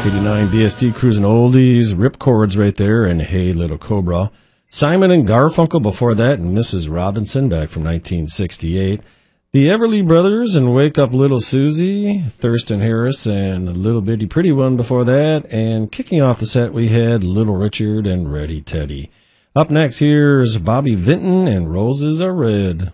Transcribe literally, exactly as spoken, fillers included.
eighty-nine B S D Cruising Oldies, Rip Chords right there, and Hey Little Cobra. Simon and Garfunkel before that, and Missus Robinson back from nineteen sixty-eight. The Everly Brothers and Wake Up Little Susie, Thurston Harris, and a Little Bitty Pretty One before that. And kicking off the set, we had Little Richard and Ready Teddy. Up next, here's Bobby Vinton and Roses Are Red.